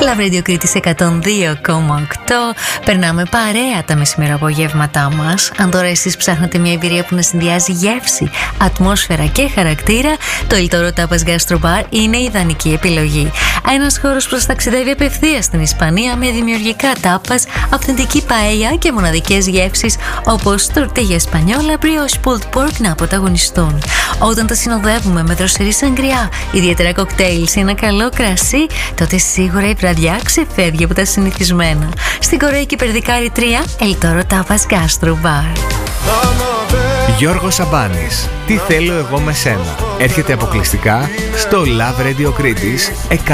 Love Radio Κρήτης 102,8. Περνάμε παρέα τα μεσημεροπογεύματά μας. Αν τώρα εσείς ψάχνετε μια εμπειρία που να συνδυάζει γεύση, ατμόσφαιρα και χαρακτήρα, το El Toro Tapas Gastro Bar είναι η ιδανική επιλογή. Ένας χώρος που σας ταξιδεύει απευθείας στην Ισπανία με δημιουργικά τάπας, αυθεντική παέλια και μοναδικές γεύσεις όπως τορτίγια σπανιόλα, brioche pulled pork να πρωταγωνιστούν. Όταν τα συνοδεύουμε με δροσερή σαγκριά, ιδιαίτερα κοκτέιλ ή ένα καλό κρασί, τότε σίγουρα η βραδιά ξεφεύγει από τα συνηθισμένα. Στην Κορέικη Περδικάρη 3, El Toro Tapas Gastro Bar. Γιώργος Σαμπάνης, τι θέλω εγώ με σένα. Έρχεται αποκλειστικά στο Love Radio Κρήτης 100,8.